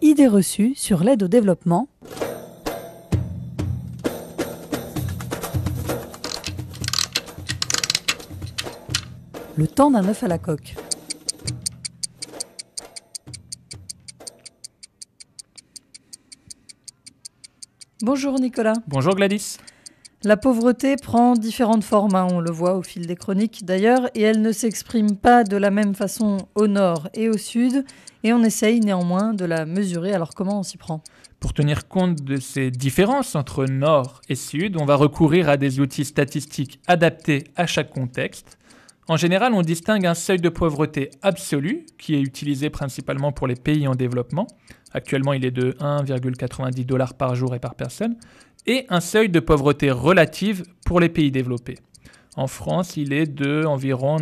Idées reçues sur l'aide au développement. Le temps d'un œuf à la coque. Bonjour Nicolas. Bonjour Gladys. La pauvreté prend différentes formes, on le voit au fil des chroniques d'ailleurs, et elle ne s'exprime pas de la même façon au nord et au sud, et on essaye néanmoins de la mesurer. Alors comment on s'y prend ? Pour tenir compte de ces différences entre nord et sud, on va recourir à des outils statistiques adaptés à chaque contexte. En général, on distingue un seuil de pauvreté absolu, qui est utilisé principalement pour les pays en développement. Actuellement, il est de 1,90 $ par jour et par personne. Et un seuil de pauvreté relative pour les pays développés. En France, il est de environ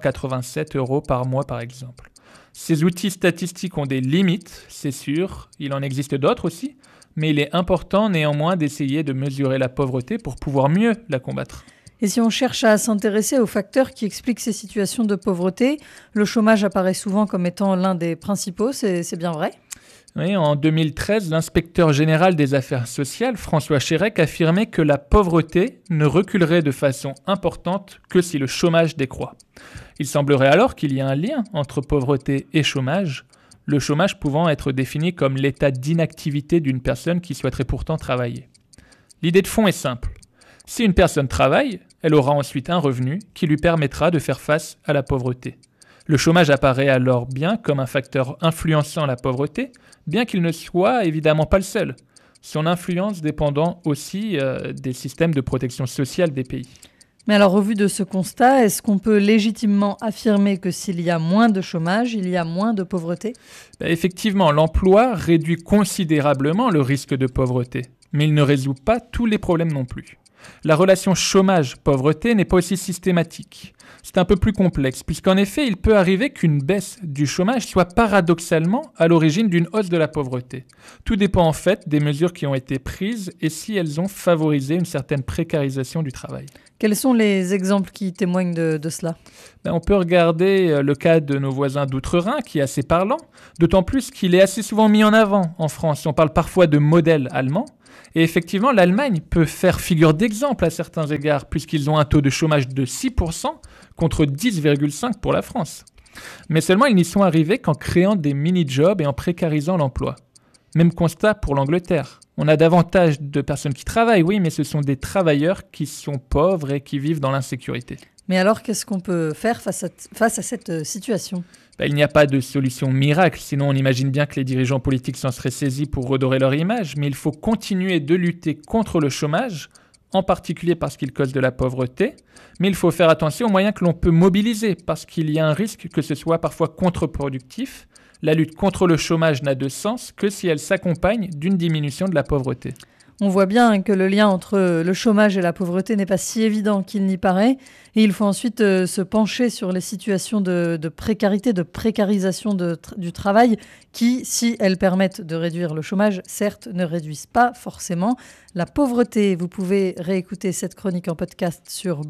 987 € par mois, par exemple. Ces outils statistiques ont des limites, c'est sûr. Il en existe d'autres aussi. Mais il est important néanmoins d'essayer de mesurer la pauvreté pour pouvoir mieux la combattre. Et si on cherche à s'intéresser aux facteurs qui expliquent ces situations de pauvreté, le chômage apparaît souvent comme étant l'un des principaux, c'est bien vrai ? Oui, en 2013, l'inspecteur général des affaires sociales, François Chérec, affirmait que la pauvreté ne reculerait de façon importante que si le chômage décroît. Il semblerait alors qu'il y a un lien entre pauvreté et chômage, le chômage pouvant être défini comme l'état d'inactivité d'une personne qui souhaiterait pourtant travailler. L'idée de fond est simple. Si une personne travaille, elle aura ensuite un revenu qui lui permettra de faire face à la pauvreté. Le chômage apparaît alors bien comme un facteur influençant la pauvreté, bien qu'il ne soit évidemment pas le seul. Son influence dépendant aussi des systèmes de protection sociale des pays. Mais alors, au vu de ce constat, est-ce qu'on peut légitimement affirmer que s'il y a moins de chômage, il y a moins de pauvreté ? Effectivement, l'emploi réduit considérablement le risque de pauvreté, mais il ne résout pas tous les problèmes non plus. La relation chômage-pauvreté n'est pas aussi systématique. C'est un peu plus complexe, puisqu'en effet, il peut arriver qu'une baisse du chômage soit paradoxalement à l'origine d'une hausse de la pauvreté. Tout dépend en fait des mesures qui ont été prises et si elles ont favorisé une certaine précarisation du travail. Quels sont les exemples qui témoignent de cela ? On peut regarder le cas de nos voisins d'outre-Rhin, qui est assez parlant, d'autant plus qu'il est assez souvent mis en avant en France. On parle parfois de modèle allemand. Et effectivement, l'Allemagne peut faire figure d'exemple à certains égards, puisqu'ils ont un taux de chômage de 6% contre 10,5% pour la France. Mais seulement, ils n'y sont arrivés qu'en créant des mini-jobs et en précarisant l'emploi. Même constat pour l'Angleterre. On a davantage de personnes qui travaillent, oui, mais ce sont des travailleurs qui sont pauvres et qui vivent dans l'insécurité. Mais alors, qu'est-ce qu'on peut faire face à cette situation ? Il n'y a pas de solution miracle, sinon on imagine bien que les dirigeants politiques s'en seraient saisis pour redorer leur image, mais il faut continuer de lutter contre le chômage, en particulier parce qu'il cause de la pauvreté, mais il faut faire attention aux moyens que l'on peut mobiliser, parce qu'il y a un risque que ce soit parfois contre-productif. La lutte contre le chômage n'a de sens que si elle s'accompagne d'une diminution de la pauvreté. On voit bien que le lien entre le chômage et la pauvreté n'est pas si évident qu'il n'y paraît. Et il faut ensuite se pencher sur les situations de précarité, de précarisation du travail qui, si elles permettent de réduire le chômage, certes, ne réduisent pas forcément la pauvreté. Vous pouvez réécouter cette chronique en podcast sur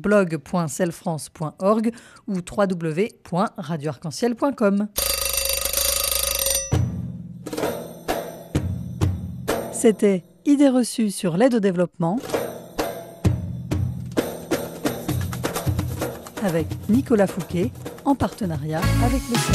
blog.celfrance.org ou www.radioarc-en-ciel.com. C'était Idées reçues sur l'aide au développement avec Nicolas Fouquet en partenariat avec le